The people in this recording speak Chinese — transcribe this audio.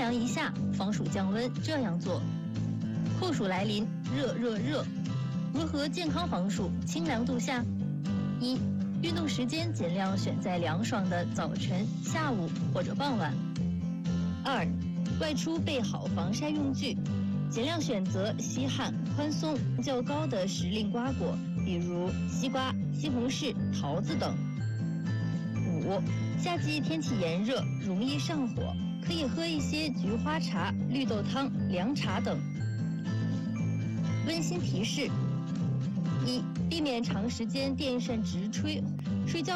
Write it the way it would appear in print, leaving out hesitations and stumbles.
凉一下，防暑降温，这样做。酷暑来临，热热热，如何健康防暑，清凉度夏？一、运动时间尽量选在凉爽的早晨、下午或者傍晚。二、外出备好防晒用具，尽量选择吸汗、宽松较高的时令瓜果，比如西瓜、西红柿、桃子等。五、夏季天气炎热，容易上火，可以喝一些菊花茶、绿豆汤、凉茶等。温馨提示：一、避免长时间电扇直吹，睡觉